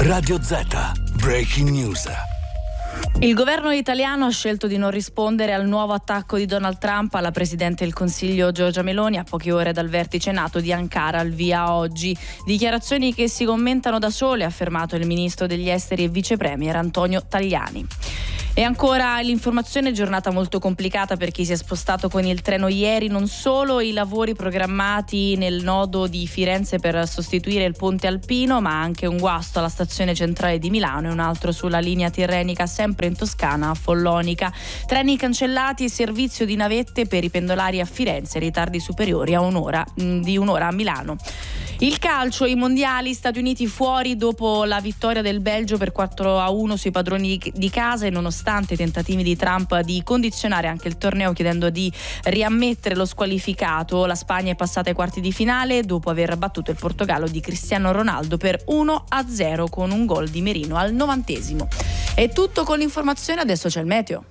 Radio Z. Breaking News. Il governo italiano ha scelto di non rispondere al nuovo attacco di Donald Trump alla Presidente del Consiglio Giorgia Meloni a poche ore dal vertice NATO di Ankara al via oggi. Dichiarazioni che si commentano da sole, ha affermato il ministro degli esteri e vice premier Antonio Tajani. E ancora l'informazione, giornata molto complicata per chi si è spostato con il treno ieri, non solo i lavori programmati nel nodo di Firenze per sostituire il ponte alpino, ma anche un guasto alla stazione centrale di Milano e un altro sulla linea tirrenica sempre in Toscana a Follonica. Treni cancellati e servizio di navette per i pendolari a Firenze, ritardi superiori a un'ora a Milano. Il calcio, i mondiali, Stati Uniti fuori dopo la vittoria del Belgio per 4-1 sui padroni di casa, e nonostante i tentativi di Trump di condizionare anche il torneo chiedendo di riammettere lo squalificato, la Spagna è passata ai quarti di finale dopo aver battuto il Portogallo di Cristiano Ronaldo per 1-0 con un gol di Merino al 90°. È tutto con l'informazione, adesso c'è il meteo.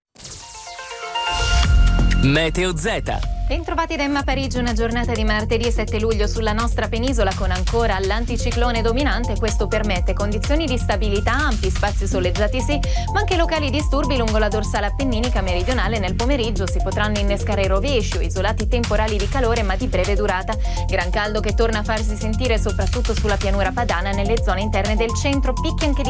Meteo Z. Bentrovati da Emma Parigi, una giornata di martedì 7 luglio sulla nostra penisola con ancora l'anticiclone dominante. Questo permette condizioni di stabilità, ampi spazi soleggiati sì, ma anche locali disturbi lungo la dorsale appenninica meridionale. Nel pomeriggio si potranno innescare rovesci o isolati temporali di calore ma di breve durata. Gran caldo che torna a farsi sentire soprattutto sulla pianura padana, nelle zone interne del centro, picchi anche di